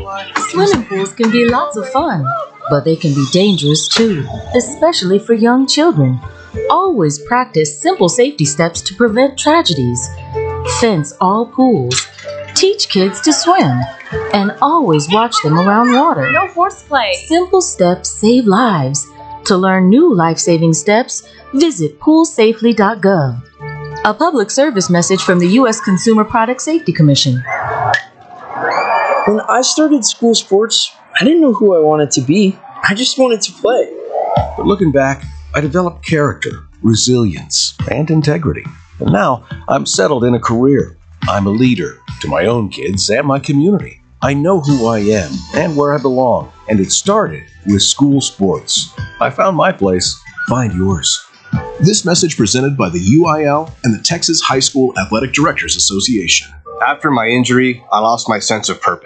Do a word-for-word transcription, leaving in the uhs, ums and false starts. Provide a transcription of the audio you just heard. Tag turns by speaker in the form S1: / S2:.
S1: Swimming pools can be lots of fun, but they can be dangerous too, especially for young children. Always practice simple safety steps to prevent tragedies. Fence all pools. Teach kids to swim. And always watch them around water.
S2: No horseplay.
S1: Simple steps save lives. To learn new life-saving steps, visit pool safely dot gov. A public service message from the U S Consumer Product Safety Commission.
S3: When I started school sports, I didn't know who I wanted to be. I just wanted to play.
S4: But looking back, I developed character, resilience, and integrity. And now I'm settled in a career. I'm a leader to my own kids and my community. I know who I am and where I belong, and it started with school sports. I found my place. Find yours.
S5: This message presented by the U I L and the Texas High School Athletic Directors Association.
S6: After my injury, I lost my sense of purpose.